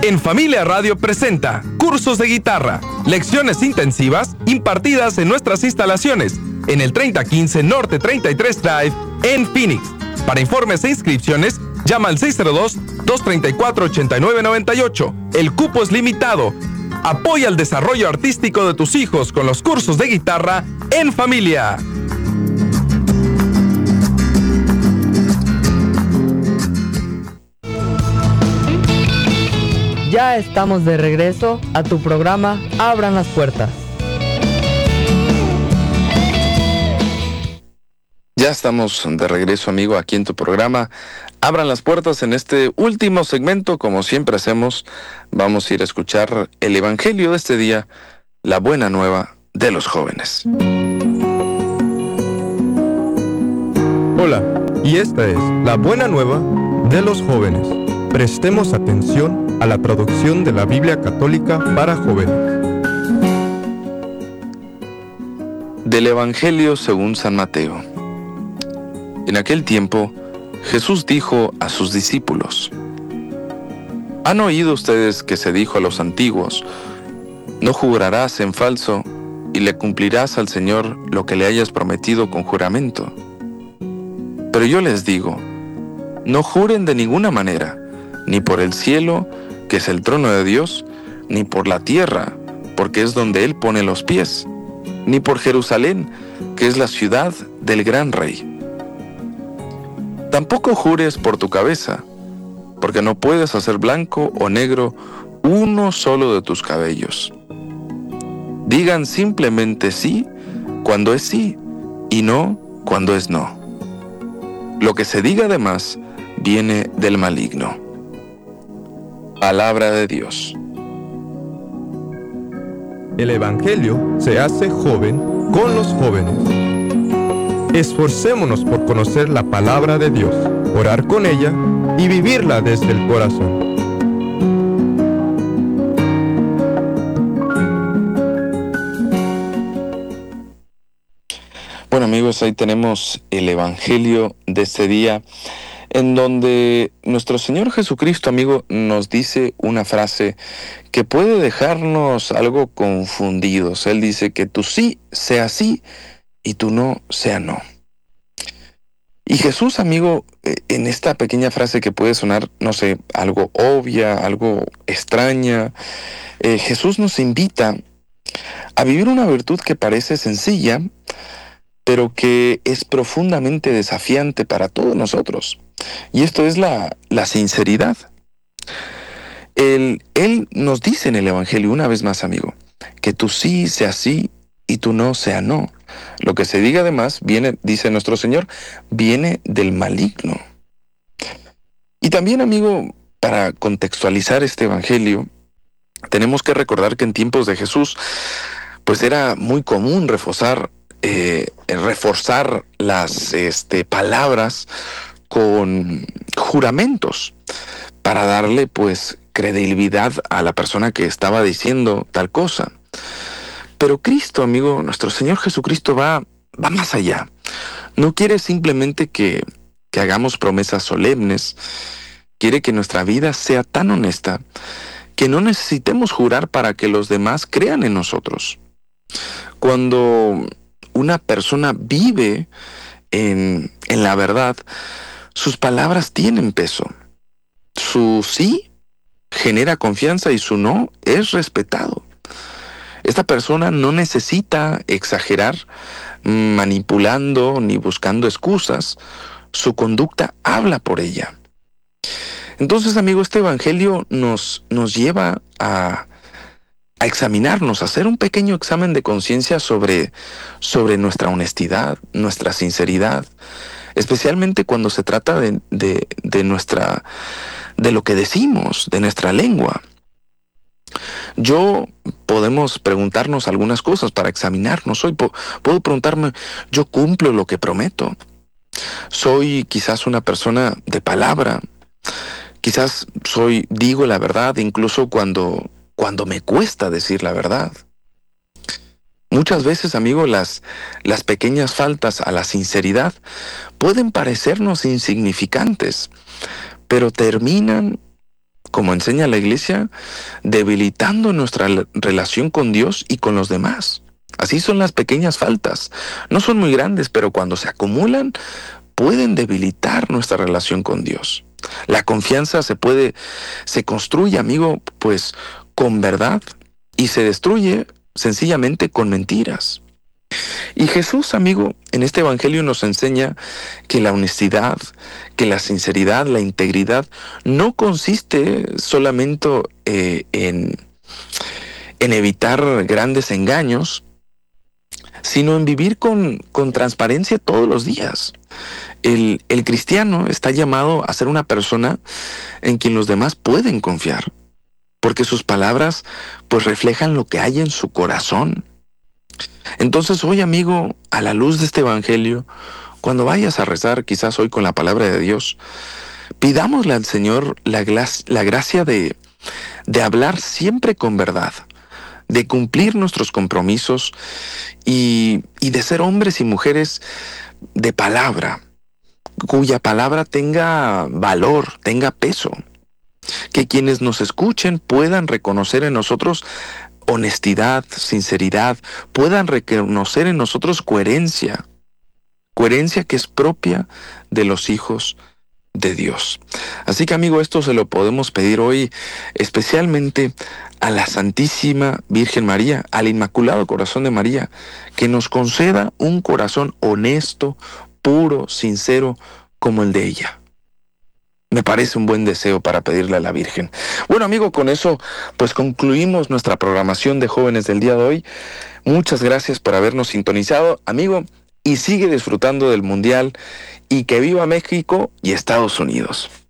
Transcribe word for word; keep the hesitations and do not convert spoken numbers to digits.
En Familia Radio presenta cursos de guitarra, lecciones intensivas impartidas en nuestras instalaciones en el treinta quince Norte treinta y tres Drive en Phoenix. Para informes e inscripciones, llama al seis cero dos, dos tres cuatro, ocho nueve nueve ocho. El cupo es limitado. Apoya el desarrollo artístico de tus hijos con los cursos de guitarra en familia. Ya estamos de regreso a tu programa Abran las Puertas. Ya estamos de regreso, amigo, aquí en tu programa Abran las Puertas. En este último segmento, como siempre hacemos, vamos a ir a escuchar el Evangelio de este día, la buena nueva de los jóvenes. Hola, y esta es la buena nueva de los jóvenes. Prestemos atención a la traducción de la Biblia Católica para jóvenes. Del Evangelio según San Mateo. En aquel tiempo, Jesús dijo a sus discípulos: ¿Han oído ustedes que se dijo a los antiguos: no jurarás en falso y le cumplirás al Señor lo que le hayas prometido con juramento? Pero yo les digo, no juren de ninguna manera, ni por el cielo, que es el trono de Dios, ni por la tierra, porque es donde Él pone los pies, ni por Jerusalén, que es la ciudad del gran Rey. Tampoco jures por tu cabeza, porque no puedes hacer blanco o negro uno solo de tus cabellos. Digan simplemente sí cuando es sí, y no cuando es no. Lo que se diga de más viene del maligno. Palabra de Dios. El Evangelio se hace joven con los jóvenes. Esforcémonos por conocer la palabra de Dios, orar con ella y vivirla desde el corazón. Bueno, amigos, ahí tenemos el Evangelio de este día, en donde nuestro Señor Jesucristo, amigo, nos dice una frase que puede dejarnos algo confundidos. Él dice que tu sí sea sí y tu no sea no. Y Jesús, amigo, en esta pequeña frase que puede sonar, no sé, algo obvia, algo extraña, eh, Jesús nos invita a vivir una virtud que parece sencilla, pero que es profundamente desafiante para todos nosotros. Y esto es la, la sinceridad. Él, él nos dice en el Evangelio, una vez más, amigo, que tu sí sea sí y tu no sea no. Lo que se diga además viene, dice nuestro Señor, viene del maligno. Y también, amigo, para contextualizar este Evangelio, tenemos que recordar que en tiempos de Jesús, pues era muy común reforzar, eh, reforzar las este, palabras con juramentos para darle pues credibilidad a la persona que estaba diciendo tal cosa. Pero Cristo, amigo, nuestro Señor Jesucristo va, va más allá. No quiere simplemente que, que hagamos promesas solemnes. Quiere que nuestra vida sea tan honesta que no necesitemos jurar para que los demás crean en nosotros. Cuando una persona vive en, en la verdad, sus palabras tienen peso. Su sí genera confianza y su no es respetado. Esta persona no necesita exagerar, manipulando ni buscando excusas. Su conducta habla por ella. Entonces, amigo, este Evangelio nos, nos lleva a, a examinarnos, a hacer un pequeño examen de conciencia sobre, sobre nuestra honestidad, nuestra sinceridad, especialmente cuando se trata de, de, de, nuestra, de lo que decimos, de nuestra lengua. Yo podemos preguntarnos algunas cosas para examinarnos. Hoy puedo preguntarme, ¿yo cumplo lo que prometo? ¿Soy quizás una persona de palabra? Quizás soy, digo la verdad incluso cuando, cuando me cuesta decir la verdad. Muchas veces, amigo, las, las pequeñas faltas a la sinceridad pueden parecernos insignificantes, pero terminan como enseña la iglesia, debilitando nuestra relación con Dios y con los demás. Así son las pequeñas faltas. No son muy grandes, pero cuando se acumulan, pueden debilitar nuestra relación con Dios. La confianza se puede, se construye, amigo, pues con verdad, y se destruye sencillamente con mentiras. Y Jesús, amigo, en este evangelio nos enseña que la honestidad, que la sinceridad, la integridad, no consiste solamente eh, en, en evitar grandes engaños, sino en vivir con, con transparencia todos los días. El, el cristiano está llamado a ser una persona en quien los demás pueden confiar, porque sus palabras pues reflejan lo que hay en su corazón. Entonces hoy, amigo, a la luz de este evangelio, cuando vayas a rezar, quizás hoy con la palabra de Dios, pidámosle al Señor la, la gracia de, de hablar siempre con verdad, de cumplir nuestros compromisos y, y de ser hombres y mujeres de palabra, cuya palabra tenga valor, tenga peso. Que quienes nos escuchen puedan reconocer en nosotros honestidad, sinceridad, puedan reconocer en nosotros coherencia, coherencia que es propia de los hijos de Dios. Así que, amigo, esto se lo podemos pedir hoy especialmente a la Santísima Virgen María, al Inmaculado Corazón de María, que nos conceda un corazón honesto, puro, sincero, como el de ella. Me parece un buen deseo para pedirle a la Virgen. Bueno, amigo, con eso pues concluimos nuestra programación de jóvenes del día de hoy. Muchas gracias por habernos sintonizado, amigo, y sigue disfrutando del Mundial, y que viva México y Estados Unidos.